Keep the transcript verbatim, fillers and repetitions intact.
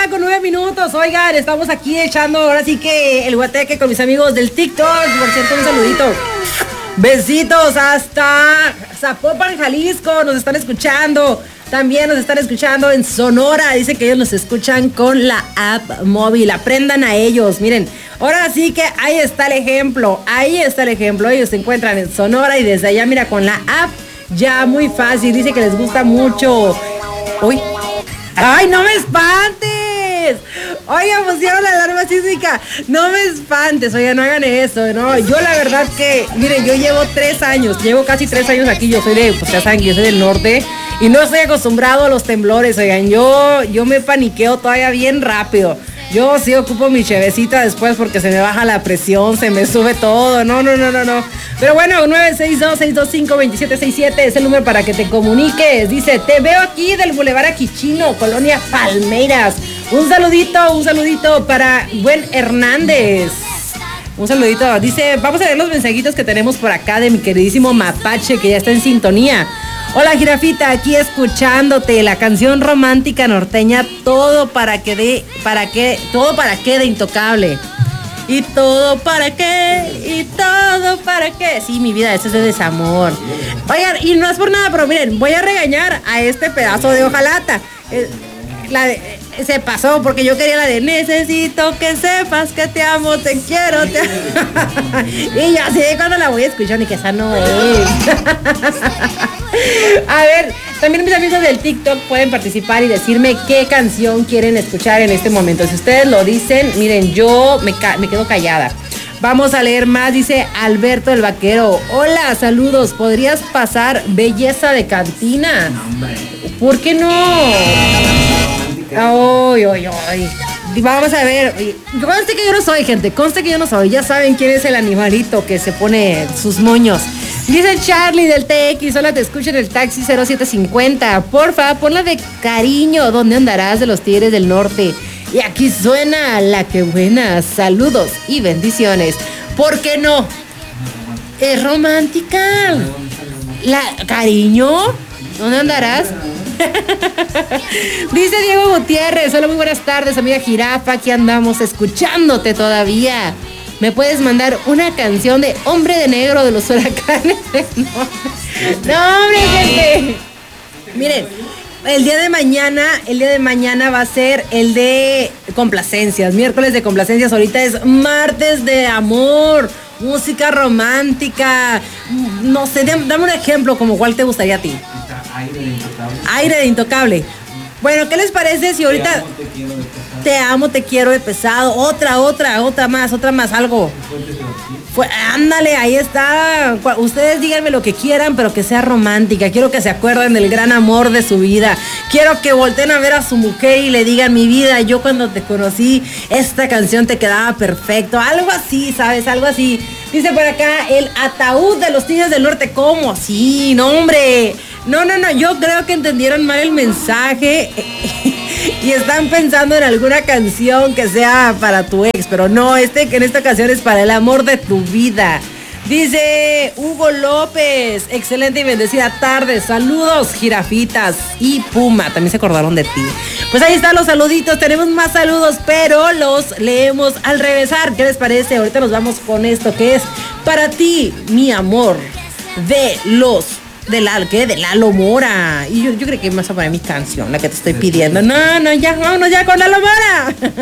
mañana con nueve minutos. Oigan, estamos aquí echando ahora sí que el guateque con mis amigos del TikTok. Por cierto, un saludito. Besitos hasta Zapopan, Jalisco. Nos están escuchando. También nos están escuchando en Sonora. Dice que ellos nos escuchan con la app móvil. Aprendan a ellos. Miren, ahora sí que ahí está el ejemplo. Ahí está el ejemplo. Ellos se encuentran en Sonora y desde allá, mira, con la app ya muy fácil. Dice que les gusta mucho. Uy. ¡Ay, no me espantes! Oigan, pusieron la alarma sísmica. No me espantes, oigan, no hagan eso, ¿no? Yo la verdad que, miren, yo llevo tres años, llevo casi tres años aquí. Yo soy de, pues ya saben que yo soy del norte y no estoy acostumbrado a los temblores, oigan. Yo, yo me paniqueo todavía bien rápido. Yo sí ocupo mi chevecita después porque se me baja la presión, se me sube todo. No, no, no, no, no. Pero bueno, nueve seis dos, seis dos cinco, dos siete seis siete es el número para que te comuniques. Dice, te veo aquí del Boulevard Aquichino, Colonia Palmeiras. Un saludito, un saludito para Buen Hernández. Un saludito. Dice, vamos a ver los mensajitos que tenemos por acá de mi queridísimo Mapache, que ya está en sintonía. Hola, Jirafita, aquí escuchándote la canción romántica norteña, todo para que de, para que, todo para que de Intocable. Y todo para qué, y todo para qué. Sí, mi vida, eso es de desamor. Oigan, y no es por nada, pero miren, voy a regañar a este pedazo de hojalata. Eh, la de, eh, se pasó porque yo quería la de necesito que sepas que te amo, te quiero, te y yo así de cuando la voy escuchando y que esa no es. A ver, también mis amigos del TikTok pueden participar y decirme qué canción quieren escuchar en este momento. Si ustedes lo dicen, miren, yo me, ca- me quedo callada. Vamos a leer más, dice Alberto el Vaquero. Hola, saludos, ¿podrías pasar Belleza de Cantina? ¿Por qué no? Ay, ay, ay. Vamos a ver. Conste que yo no soy, gente. Conste que yo no soy. Ya saben quién es el animalito que se pone sus moños. Dice Charlie del T X. Hola, te escucho en el taxi cero siete cincuenta. Porfa, ponla de Cariño. ¿Dónde andarás? De los Tigres del Norte. Y aquí suena La Que Buena. Saludos y bendiciones. ¿Por qué no? Es romántica. La Cariño. ¿Dónde andarás? Dice Diego Gutiérrez. Hola, muy buenas tardes, amiga Jirafa. Aquí andamos escuchándote todavía. ¿Me puedes mandar una canción de Hombre de Negro de los Huracanes? No, no, hombre, gente. Miren, el día de mañana, el día de mañana va a ser el de complacencias, miércoles de complacencias. Ahorita es martes de amor, música romántica. No sé, dame un ejemplo, como cuál te gustaría a ti. Aire de Intocable. Aire de Intocable. Bueno, ¿qué les parece si ahorita Te amo, te quiero de Pesado? Otra, otra, otra más, otra más, algo. Pues, ándale, ahí está. Ustedes díganme lo que quieran, pero que sea romántica. Quiero que se acuerden del gran amor de su vida. Quiero que volteen a ver a su mujer y le digan, mi vida, yo cuando te conocí, esta canción te quedaba perfecto. Algo así, ¿sabes? Algo así. Dice por acá, el ataúd de los Tigres del Norte. ¿Cómo? Sí, no, hombre. No, no, no, yo creo que entendieron mal el mensaje y están pensando en alguna canción que sea para tu ex, pero no, este, en esta ocasión es para el amor de tu vida. Dice Hugo López, excelente y bendecida tarde, saludos jirafitas y Puma, también se acordaron de ti. Pues ahí están los saluditos, tenemos más saludos, pero los leemos al regresar. ¿Qué les parece? Ahorita nos vamos con esto que es Para Ti, Mi Amor, de los... De la, ¿qué? De Lalo Mora. Y yo, yo creo que más para mi canción, la que te estoy pidiendo. No, no, ya, vámonos ya con Lalo Mora.